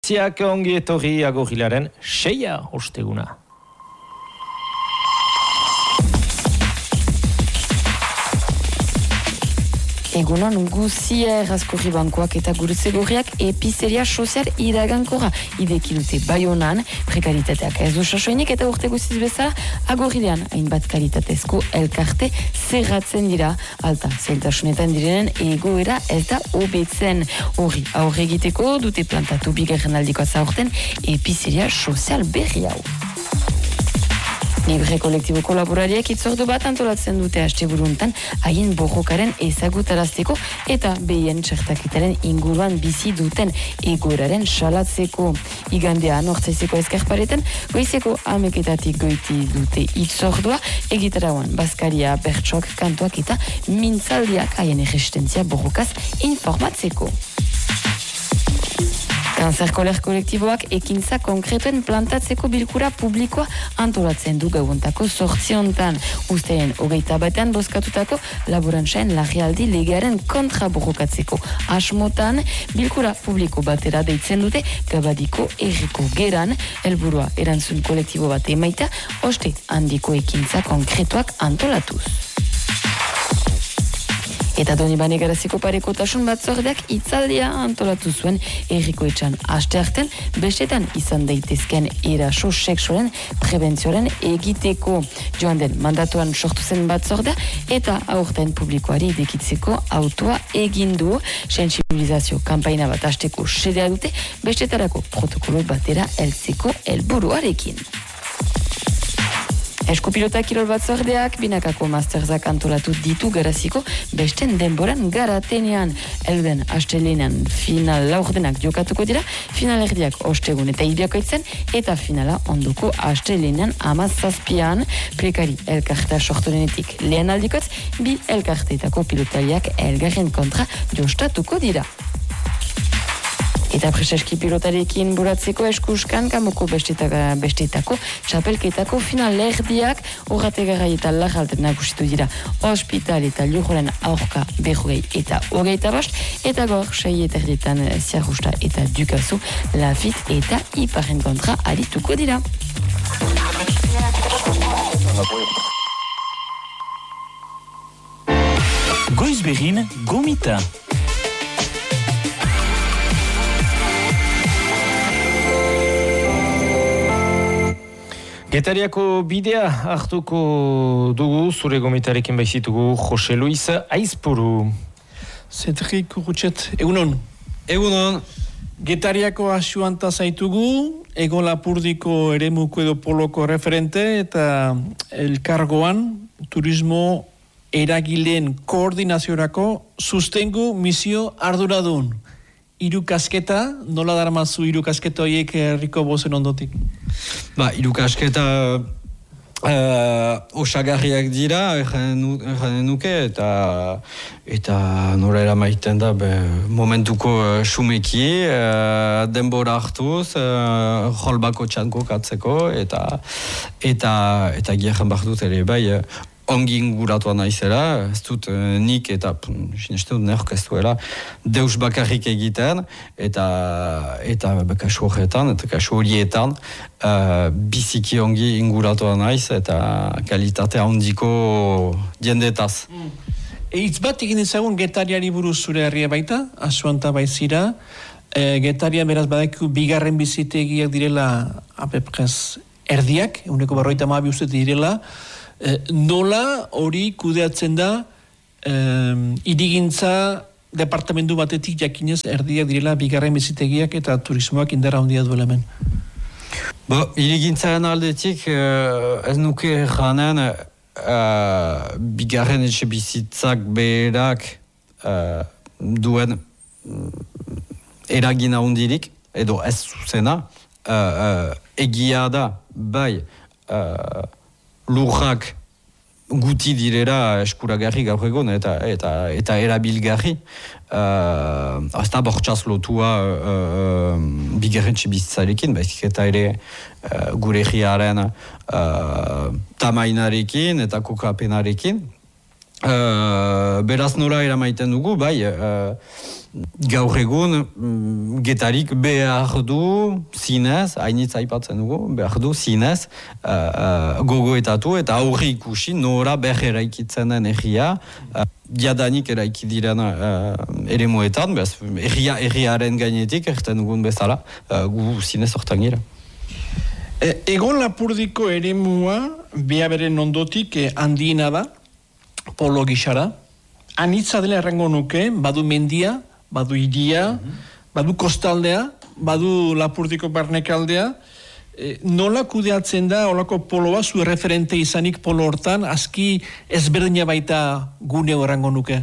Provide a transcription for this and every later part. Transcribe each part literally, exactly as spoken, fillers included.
guztiak ongi etorri agorrilaren seia osteguna. Egunon guzier askorri bankoak eta gurutze gorriak epizeria sozial iragankorra ideki dute Baionan, prekaritateak ez du sasoinik eta urte guziz bezala agorrilean hainbat kalitatezko elkarte zerratzen dira, alta zeltasunetan direnen egoera ez da hobetzen. Horri aurre egiteko dute plantatu bigarren aldikoa zaurten epizeria sozial berri hau. Libre kolektibo kolaborariek itzordu bat antolatzen dute asteburuntan haien borrokaren ezagutarazteko eta behien txertaketaren inguruan bizi duten egoeraren salatzeko. Igandean ortzaizeko eskarparetan goizeko ameketatik goiti dute itzordua egitarauan Baskaria, bertsoak, kantuak eta mintzaldiak haien erresistentzia borrokaz informatzeko. Kanzer koler kolektiboak ekintza konkretuen plantatzeko bilkura publikoa antolatzen du gauntako sortziontan. Uzteen hogeita batean bozkatutako laborantzaen larrialdi legearen kontra borrokatzeko asmotan bilkura publiko batera deitzen dute Gabadiko erriko geran, helburua erantzun kolektibo bat emaita, oste handiko ekintza konkretuak antolatuz. Eta Donibane Garaziko parekotasun batzordeak itzaldia antolatu zuen erriko etxan aste artean bestetan izan daitezken eraso sexualen prebentzioaren egiteko. Joan den mandatuan sortu zen batzordea eta aurten publikoari dekitzeko autoa egindu. Sensibilizazio kanpaina bat hasteko xedea dute bestetarako protokolo batera heltzeko helburuarekin. Eskupilota kirol batzordeak binakako masterzak antolatu ditu Garaziko besten denboran garatenean. Elben astelenean final laurdenak jokatuko dira, final erdiak ostegun eta iriakoitzen, eta finala onduko astelenean amazazpian prekari elkartea sorturenetik lehen aldikotz, bi elkarteetako pilotariak elgarren kontra jostatuko dira. Eta preseski pilotarekin buratzeko eskuskan kamoko bestetaka, bestetako txapelketako final erdiak horrate garai eta lajalten nagusitu dira ospital eta lurroren aurka berrogei eta hogeita bost eta gor sei eta erdietan ziarrusta eta dukazu lafit eta iparen kontra arituko dira. Goizberin gomita. Getariako bidea hartuko dugu, zure gomitarekin baizitugu Jose Luis Aizpuru. Cedric Urrutxet, egunon. Egunon. Getariako asuanta zaitugu, Ego Lapurdiko eremuko edo poloko referente eta elkargoan turismo eragileen koordinaziorako sustengu misio arduradun. Hiru kasketa, nola daramazu hiru kasketa horiek herriko bozen ondotik? Ba, hiru kasketa uh, osagarriak dira, erranen nuke, eta eta nora eramaiten da be, momentuko uh, sumeki, uh, denbora hartuz, uh, holbako txanko katzeko, eta eta eta gierren behar dut ere, bai, uh, ongi inguratua naizela, ez dut uh, nik eta sineste dut nerk ez duela deus bakarrik egiten eta eta kasu horretan eta kasu horietan uh, biziki ongi inguratua naiz eta kalitatea handiko jendetaz. Mm. Eitz bat egin ezagun Getariari buruz zure herria baita, asuanta baizira, e, Getaria beraz badakigu bigarren bizitegiak direla apeprez erdiak, eguneko berroita hamabi uste direla. Eh, nola hori kudeatzen da eh, irigintza departamentu batetik jakinez erdiak direla bigarren bizitegiak eta turismoak indarra handia duela hemen? Bo, irigintzaren aldetik eh, ez nuke janen eh, bigarren etxe bizitzak berak eh, duen eragina hundirik edo ez zuzena eh, eh, egia da bai eh, lurrak guti direla eskuragarri gaur egon eta eta eta erabilgarri. Uh, ez da bortxaz lotua uh, uh, bigarren txibizitzarekin, baizik eta ere uh, gure herriaren uh, tamainarekin eta kokapenarekin. Uh, beraz nola eramaiten dugu, bai, uh, gaur egun mm, getarik behar du zinez, hainitz aipatzen dugu, behar du zinez uh, uh, gogoetatu eta aurri ikusi nora behar eraikitzen den egia, uh, jadanik eraiki diren uh, eremuetan, bez, egia, egiaren gainetik erten dugun bezala, uh, gu zinez hortan gira. E, Egon Lapurdiko eremua behaberen ondotik eh, handiena da, polo gixara. Anitza dela errango nuke, badu mendia, badu iria, mm-hmm. badu kostaldea, badu Lapurdiko barnekaldea. E, nola kudeatzen da, olako poloa, zu referente izanik polo hortan, aski ezberdina baita gune errango nuke?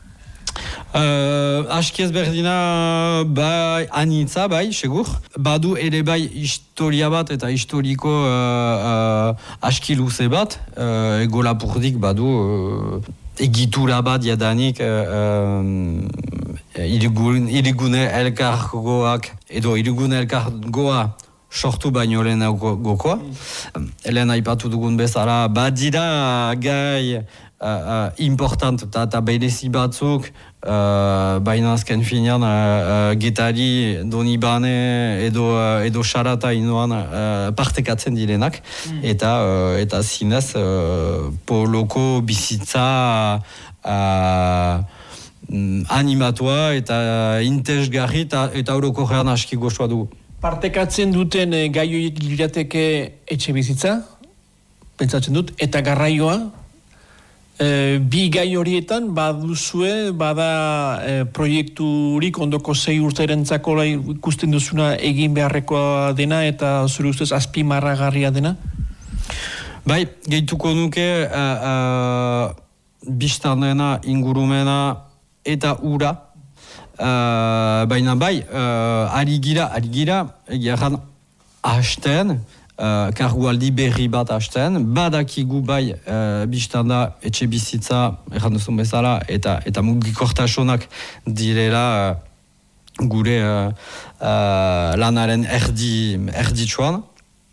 Uh, aski ezberdina bai, anitza bai, segur. Badu ere bai historia bat eta historiko uh, uh, aski luze bat. Uh, Ego Lapurdik badu uh, egitura bat jadanik uh, uh, irigun, irigune elkargoak edo irigune elkargoa sortu baino lehen gokoa. Mm. Helen aipatu dugun bezala, badira gai Uh, uh, important eta berezi batzuk uh, baina azken finean uh, uh, getari donibane edo uh, edo sarata inoan uh, partekatzen direnak mm. eta uh, eta zinez uh, poloko bizitza uh, animatua eta intesgarri eta, eta euroko gehan aski gozoa dugu. Partekatzen duten eh, gai horiek lirateke etxe bizitza, pentsatzen dut, eta garraioa. E, bi gai horietan baduzue, bada e, proiekturik ondoko sei urterentzako ikusten duzuna egin beharrekoa dena eta zure ustez azpimarragarria dena? Bai, gehituko nuke uh, uh, biztanena, ingurumena eta ura. Uh, baina bai, uh, ari gira, ari gira, egiaran hasten, Uh, kargualdi berri bat hasten, badakigu bai uh, biztanda etxe bizitza erran duzun bezala eta eta mugikortasunak direla uh, gure uh, uh, lanaren erdi erditsuan.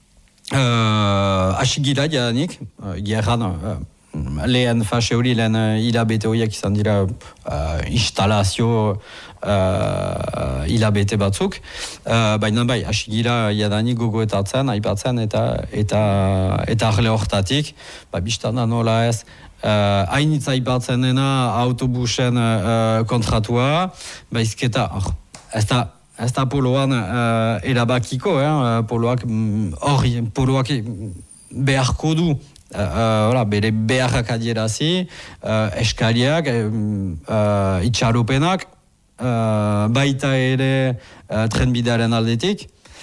Uh, Asigira jadanik, uh, gerran uh, lehen fase hori, lehen uh, hilabete horiek izan dira uh, instalazio uh, hilabete batzuk. Uh, baina bai, asigira jadanik gogoetatzen, aipatzen eta eta eta arle hortatik, ba, biztana nola ez, uh, hainitza aipatzen dena autobusen uh, kontratua, baizketa, oh, ez da Ez da poloan uh, erabakiko, eh? poloak hori, mm, poloak beharko du, uh, uh, bere beharrak adierazi, uh, eskariak, uh, itxaropenak, uh, baita ere uh, trenbidaren aldetik,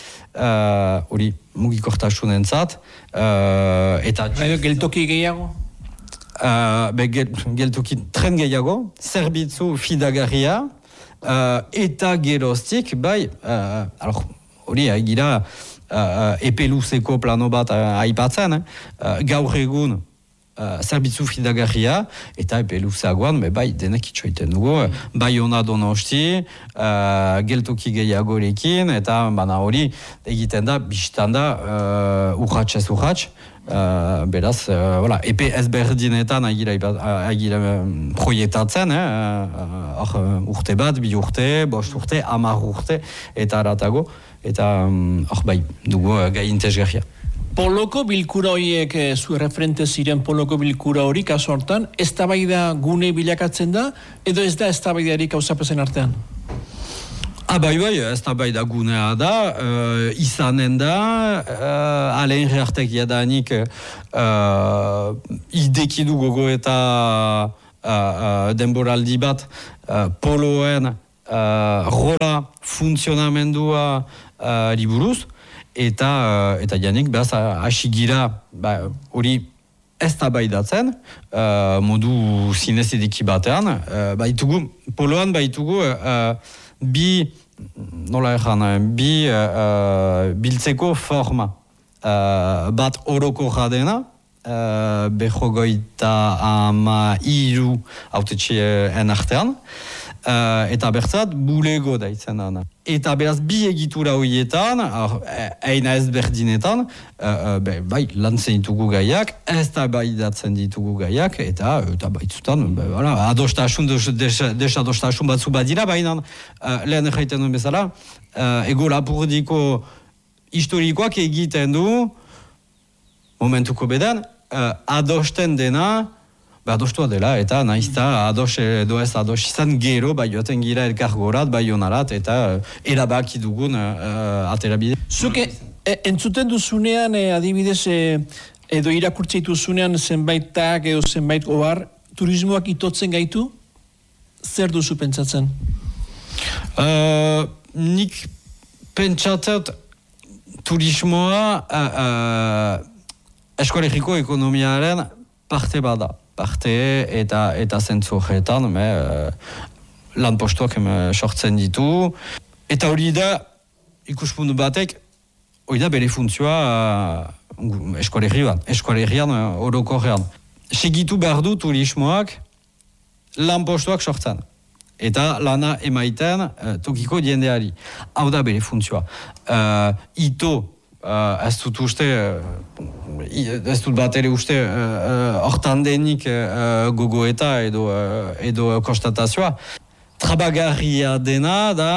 hori uh, mugikortasunen zat, uh, eta... Geltoki gehiago? Uh, be, gel, geltoki tren gehiago, zerbitzu fidagarria, Uh, eta geroztik, bai, uh, alor, hori, gira, uh, epe luzeko plano bat uh, aipatzen, uh, gaur egun uh, zerbitzu fidagarria, eta epe luzeagoan, bai, denek itxoiten dugu, mm. bai ona donosti, uh, geltoki gehiagorekin, eta bana hori, egiten da, biztan da, uh, urratxez urratx, Uh, beraz, uh, voilà, epe ezberdinetan agira, agira um, proiektatzen, eh? uh, uh, urte bat, bi urte, bost urte, hamar urte, eta aratago, eta um, or, bai, dugu uh, gai intezgarria. Poloko bilkura horiek, eh, zu referente ziren poloko bilkura hori, kaso hortan, eztabaida gune bilakatzen da, edo ez da eztabaidarik auzapezen artean? Ah, bai, bai, ez da bai da gunea da, uh, izanen da, uh, alein reartek jadanik uh, idekidu gogo eta uh, uh, denboraldi bat uh, poloen uh, rola funtzionamendua uh, liburuz, eta, uh, eta janik behaz asigira hori ba, ez da bai datzen, uh, modu zinez ediki batean, uh, baitugu, poloan baitugu uh, bi, nola ezan, bi uh, biltzeko forma uh, bat oroko jadena, uh, behogoita ama iru autetxeen artean, uh, eta bertzat bulego daitzen dana. eta beraz bi egitura horietan, eina ez berdinetan, uh, uh, be, bai, lantzen ditugu gaiak, ez da bai datzen ditugu gaiak, eta, eta baitzutan, be, voilà, adostasun, desadostasun batzu badira, baina uh, lehen jaiten duen bezala, uh, ego lapurdiko historikoak egiten du, momentuko bedan, uh, adosten dena, Ba, adostua dela, eta naizta ados edo ez ados izan gero, bai joaten gira elkargorat, bai honarat, eta erabaki dugun uh, aterabide. Zuke, e, entzuten duzunean, e, adibidez, e, edo irakurtze dituzunean zenbaitak edo zenbait obar, turismoak itotzen gaitu, zer duzu pentsatzen? Uh, nik pentsatzen turismoa uh, uh, eskolegiko ekonomiaren parte bada. Parte eta eta zentzu horretan, uh, lan postuak sortzen ditu. Eta hori da, ikuspuntu batek, hori da bere funtzioa uh, eskualerian, eskualerian uh, orokorrean. Segitu behar du turismoak lan postuak sortzen. Eta lana emaiten uh, tokiko diendeari. Hau da bere funtzioa. Uh, ito, Uh, ez dut uste, uh, ez dut bat ere uste hortan uh, denik uh, gogoeta edo, uh, edo konstatazioa. Trabagarria dena da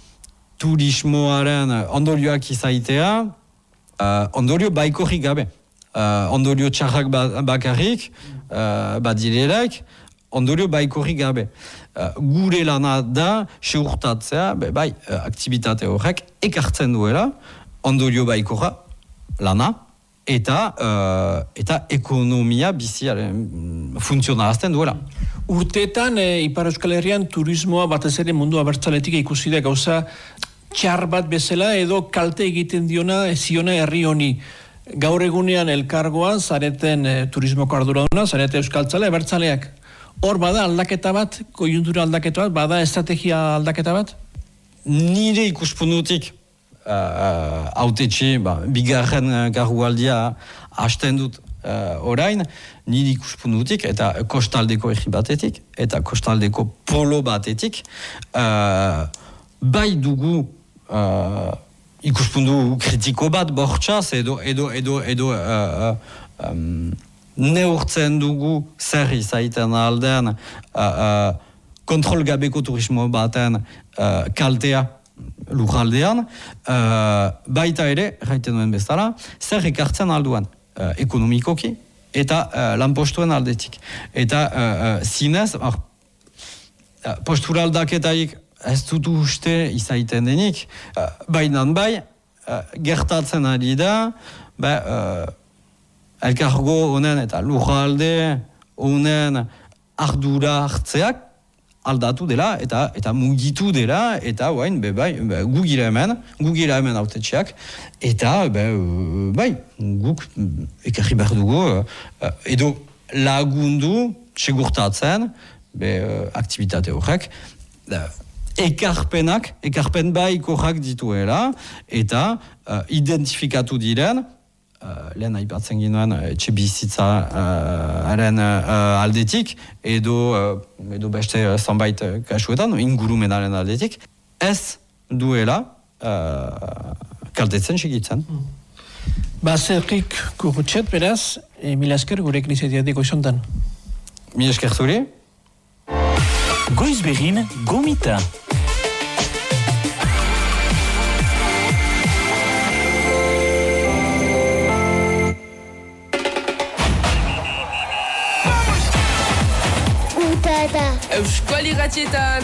turismoaren ondorioak izaitea, uh, ondorio baikorrik gabe. Uh, ondorio txarrak bakarrik, uh, badirelek, ondorio baikorrik gabe. Uh, gure lana da, seurtatzea, be, bai, uh, aktivitate horrek ekartzen duela, ondorio baikorra, lana, eta, uh, eta ekonomia biziaren funtzionazten duela. Urteetan, e, Ipar Euskal Herrian turismoa batez ere mundu abertzaletik ikusi da gauza txar bat bezala edo kalte egiten diona ziona herri honi. Gaur egunean elkargoan, zareten e, turismoko arduraduna, zarete euskaltzale, abertzaleak. Hor bada aldaketa bat, konjuntura aldaketa bat, bada estrategia aldaketa bat? Nire ikuspunutik, hautetxe, uh, ba, bigarren uh, garrualdia hasten dut uh, orain, nire ikuspunutik, eta kostaldeko egi batetik, eta kostaldeko polo batetik, uh, bai dugu uh, ikuspundu kritiko bat bortxaz, edo, edo, edo, edo uh, um, neurtzen dugu zer izaiten aldean uh, uh, kontrol gabeko turismo baten uh, kaltea lujaldean, uh, baita ere, jaiten duen bezala, zer ekartzen alduan, uh, ekonomikoki, eta uh, lanpostuen aldetik. Eta uh, uh, zinez, uh, postura aldaketaik ez dut uste izaiten denik, uh, bainan bai, uh, gertatzen ari da, ba, uh, elkargo honen eta lujalde honen ardura hartzeak, aldatu dela, eta eta mugitu dela, eta guain, be, bai, be, gu gira hemen, gu gira hemen autetxeak, eta, be, bai, guk ekarri behar dugu, uh, edo lagundu, segurtatzen, be, uh, aktivitate horrek, uh, ekarpenak, ekarpen bai korrak dituela, eta uh, identifikatu diren, Uh, lehen aipatzen ginoen etxe bizitza haren uh, uh, aldetik, edo, uh, edo beste uh, zanbait uh, kasuetan, ingurumenaren aldetik, ez duela uh, kaltetzen segitzen. Hmm. Ba, zerrik kurutxet, beraz, e, mila esker gurek iniziatiatiko izontan. Mila esker zuri. Goiz behin, gomita. Euskal Irratietan.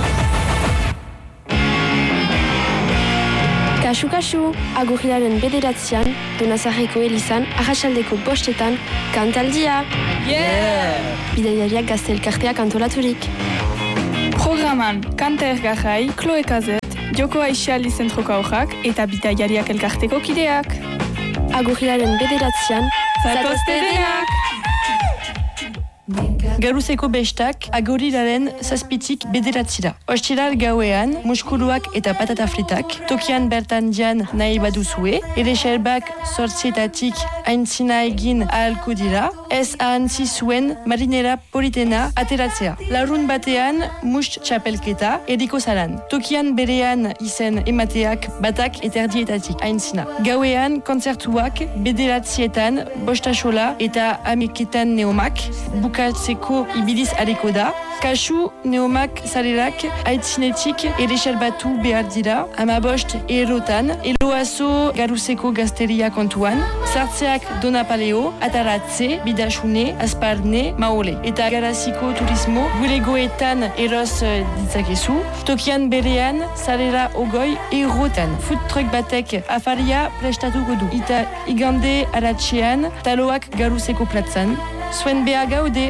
Kasu-kasu, agurriaren bederatzean, Donazarreko Elizan, arratsaldeko bostetan, kantaldia! Yeah! Bidaiariak gazte elkarteak antolaturik. Programan, kanta ergarrai, Kloe Kazet, Joko Aixali zentroko aurrak eta bidaiariak elkarteko kideak. Agurriaren bederatzean, zatozte denak! Garuzeko bestak agorilaren zazpitik bederatzira. Ostiral gauean, muskuluak eta patata fritak, tokian bertan dian nahi baduzue, ere xerbak sortzietatik aintzina egin ahalko dira, ez ahantzi zuen marinera politena ateratzea. Larun batean, must txapelketa ediko zalan. Tokian berean izen emateak batak eta erdietatik aintzina. Gauean, kontzertuak bederatzietan bostasola eta ameketan neomak, bukatzeko ibiliz hariko da. Kasu neomak zarerak aitzinetik ere xerbatu behar dira, amabost erotan, eloazo garuzeko gazteria kontuan, sartzeak Donapaleo, Ataratze, Bidasune, Asparne, Maole. Eta garaziko turismo bulegoetan eroz ditzakezu, tokian berean zarera ogoi erotan. Food truck batek afaria prestatuko du. Eta igande aratxean, taloak garuzeko platzan, zuen behar gaude.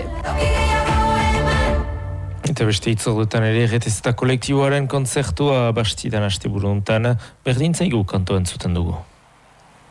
Eta beste itzordutan ere, erretezeta kolektiboaren kontzertua bastidan aste buruntan, berdin zaigu kantoan zuten dugu.